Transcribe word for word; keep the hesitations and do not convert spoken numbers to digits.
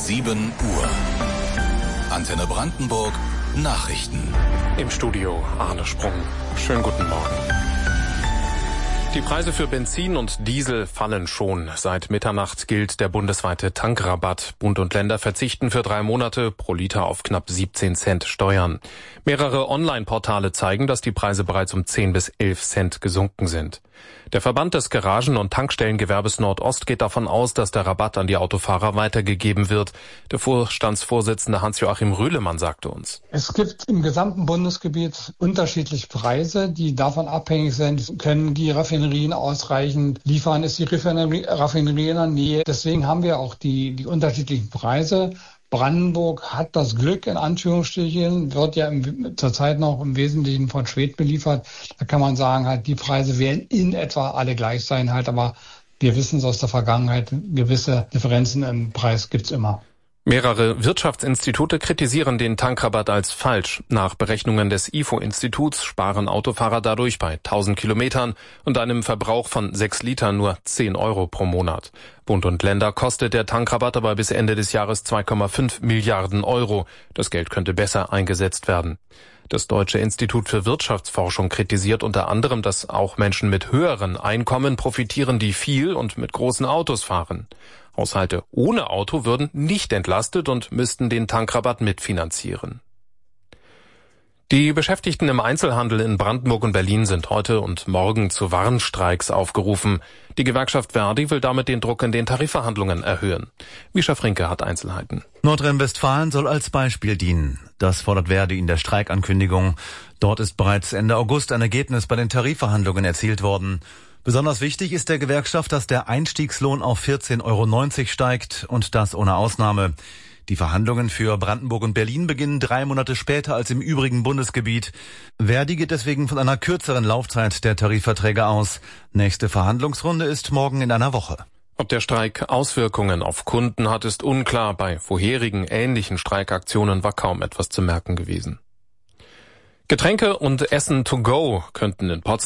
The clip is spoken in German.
sieben Uhr. Antenne Brandenburg Nachrichten. Im Studio Arne Sprung. Schönen guten Morgen. Die Preise für Benzin und Diesel fallen schon. Seit Mitternacht gilt der bundesweite Tankrabatt. Bund und Länder verzichten für drei Monate pro Liter auf knapp siebzehn Cent Steuern. Mehrere Online-Portale zeigen, dass die Preise bereits um zehn bis elf Cent gesunken sind. Der Verband des Garagen- und Tankstellengewerbes Nordost geht davon aus, dass der Rabatt an die Autofahrer weitergegeben wird. Der Vorstandsvorsitzende Hans-Joachim Rühlemann sagte uns: Es gibt im gesamten Bundesgebiet unterschiedliche Preise, die davon abhängig sind, können die Raffinerien ausreichend liefern, ist die Raffinerie, Raffinerie in der Nähe. Deswegen haben wir auch die, die unterschiedlichen Preise. Brandenburg hat das Glück, in Anführungsstrichen, wird ja im, zurzeit noch im Wesentlichen von Schwedt beliefert. Da kann man sagen, halt, die Preise werden in etwa alle gleich sein, halt, aber wir wissen es aus der Vergangenheit, gewisse Differenzen im Preis gibt's immer. Mehrere Wirtschaftsinstitute kritisieren den Tankrabatt als falsch. Nach Berechnungen des I F O-Instituts sparen Autofahrer dadurch bei tausend Kilometern und einem Verbrauch von sechs Litern nur zehn Euro pro Monat. Bund und Länder kostet der Tankrabatt aber bis Ende des Jahres zwei Komma fünf Milliarden Euro. Das Geld könnte besser eingesetzt werden. Das Deutsche Institut für Wirtschaftsforschung kritisiert unter anderem, dass auch Menschen mit höheren Einkommen profitieren, die viel und mit großen Autos fahren. Haushalte ohne Auto würden nicht entlastet und müssten den Tankrabatt mitfinanzieren. Die Beschäftigten im Einzelhandel in Brandenburg und Berlin sind heute und morgen zu Warnstreiks aufgerufen. Die Gewerkschaft Verdi will damit den Druck in den Tarifverhandlungen erhöhen. Mischa Frinke hat Einzelheiten. Nordrhein-Westfalen soll als Beispiel dienen. Das fordert Verdi in der Streikankündigung. Dort ist bereits Ende August ein Ergebnis bei den Tarifverhandlungen erzielt worden. Besonders wichtig ist der Gewerkschaft, dass der Einstiegslohn auf vierzehn Euro neunzig steigt und das ohne Ausnahme. Die Verhandlungen für Brandenburg und Berlin beginnen drei Monate später als im übrigen Bundesgebiet. Verdi geht deswegen von einer kürzeren Laufzeit der Tarifverträge aus. Nächste Verhandlungsrunde ist morgen in einer Woche. Ob der Streik Auswirkungen auf Kunden hat, ist unklar. Bei vorherigen ähnlichen Streikaktionen war kaum etwas zu merken gewesen. Getränke und Essen to go könnten in Potsdam